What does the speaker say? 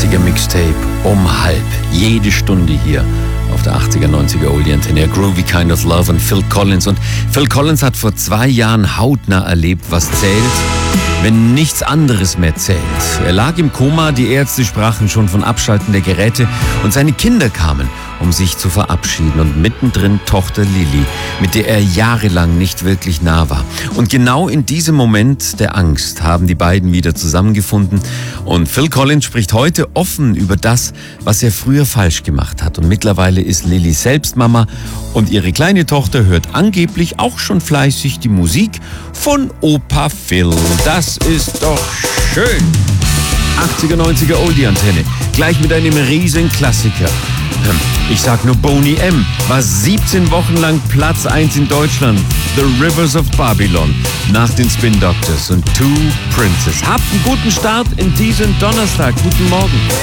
80er Mixtape um halb. Jede Stunde hier auf der 80er, 90er Oldie Antenne. Groovy Kind of Love und Phil Collins. Und Phil Collins hat vor 2 Jahren hautnah erlebt, was zählt, wenn nichts anderes mehr zählt. Er lag im Koma, die Ärzte sprachen schon von Abschalten der Geräte und seine Kinder kamen, um sich zu verabschieden. Und mittendrin Tochter Lily, mit der er jahrelang nicht wirklich nah war. Und genau in diesem Moment der Angst haben die beiden wieder zusammengefunden. Und Phil Collins spricht heute offen über das, was er früher falsch gemacht hat. Und mittlerweile ist Lily selbst Mama und ihre kleine Tochter hört angeblich auch schon fleißig die Musik von Opa Phil. Das ist doch schön. 80er, 90er Oldie Antenne. Gleich mit einem riesen Klassiker. Ich sag nur Boney M. war 17 Wochen lang Platz 1 in Deutschland. The Rivers of Babylon. Nach den Spin Doctors und Two Princes. Habt einen guten Start in diesen Donnerstag. Guten Morgen.